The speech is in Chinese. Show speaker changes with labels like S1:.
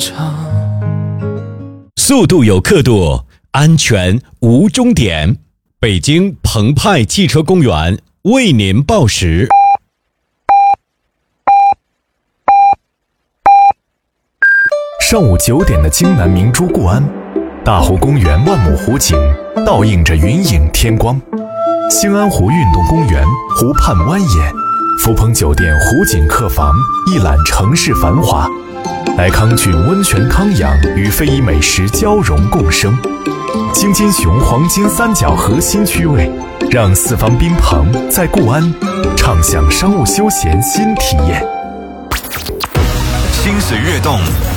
S1: 速度有刻度，安全无终点。北京澎湃汽车公园为您报时。
S2: 上午9点的京南明珠固安，大湖公园万亩湖景倒映着云影天光。兴安湖运动公园湖畔蜿蜒，福朋酒店湖景客房一览城市繁华。来康郡温泉康养与非遗美食交融共生，京津雄黄金三角核心区位，让四方宾朋在固安畅享商务休闲新体验。
S3: 心水跃动，